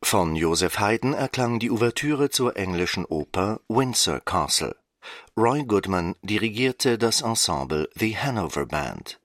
Von Joseph Haydn erklang die Ouvertüre zur englischen Oper Windsor Castle. Roy Goodman dirigierte das Ensemble The Hanover Band.